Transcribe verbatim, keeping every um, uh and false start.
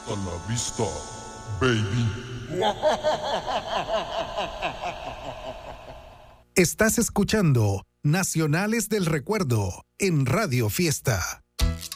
Hasta la vista, baby. Estás escuchando Nacionales del Recuerdo en Radio Fiesta.